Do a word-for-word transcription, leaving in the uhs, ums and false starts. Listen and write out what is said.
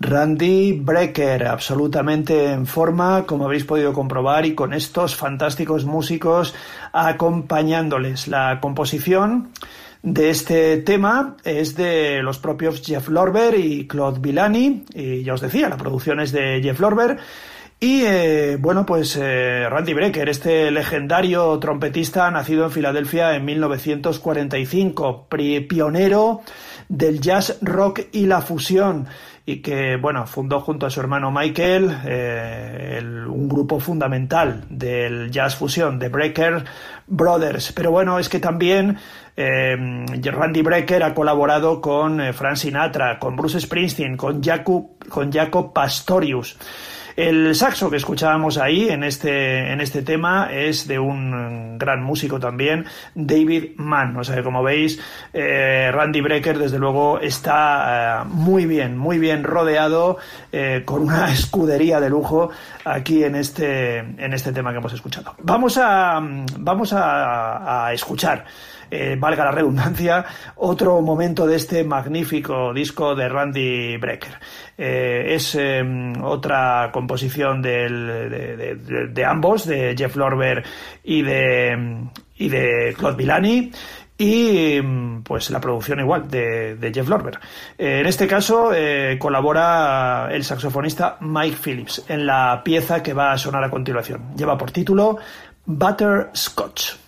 Randy Brecker, absolutamente en forma, como habéis podido comprobar, y con estos fantásticos músicos acompañándoles. La composición de este tema es de los propios Jeff Lorber y Claude Villani, y ya os decía, la producción es de Jeff Lorber. Y eh, bueno, pues eh, Randy Brecker, este legendario trompetista nacido en Filadelfia en mil novecientos cuarenta y cinco, pri- pionero del jazz rock y la fusión, y que, bueno, fundó junto a su hermano Michael eh, el, un grupo fundamental del jazz fusión, The Brecker Brothers. Pero bueno, es que también eh, Randy Brecker ha colaborado con eh, Frank Sinatra, con Bruce Springsteen, con Jaco, con Jaco Pastorius. El saxo que escuchábamos ahí en este, en este tema es de un gran músico también, David Mann. O sea que, como veis, eh, Randy Brecker desde luego está eh, muy bien, muy bien rodeado, eh, con una escudería de lujo aquí en este, en este tema que hemos escuchado. Vamos a, vamos a, a escuchar, Eh, valga la redundancia, otro momento de este magnífico disco de Randy Brecker. Eh, es eh, otra composición del, de, de, de, de ambos, de Jeff Lorber y de, y de Claude Villani, y pues la producción igual de, de Jeff Lorber. Eh, en este caso eh, colabora el saxofonista Mike Phillips en la pieza que va a sonar a continuación. Lleva por título Butterscotch.